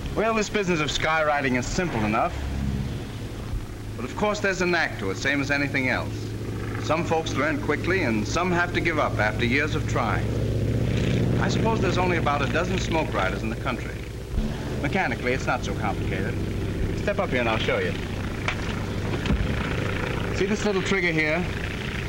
Well, this business of skywriting is simple enough. But of course there's a knack to it, same as anything else. Some folks learn quickly and some have to give up after years of trying. I suppose there's only about a dozen smoke riders in the country. Mechanically, it's not so complicated. Step up here and I'll show you. See this little trigger here?